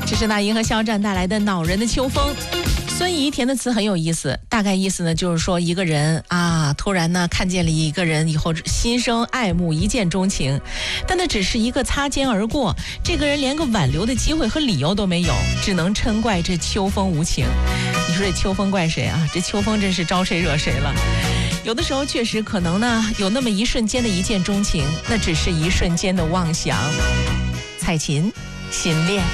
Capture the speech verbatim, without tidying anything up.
这是那英和肖战带来的恼人的秋风。孙怡填的词很有意思，大概意思呢就是说一个人啊，突然呢看见了一个人以后心生爱慕，一见钟情，但那只是一个擦肩而过，这个人连个挽留的机会和理由都没有，只能嗔怪这秋风无情。你说这秋风怪谁啊？这秋风真是招谁惹谁了。有的时候确实可能呢有那么一瞬间的一见钟情，那只是一瞬间的妄想。蔡琴，心恋。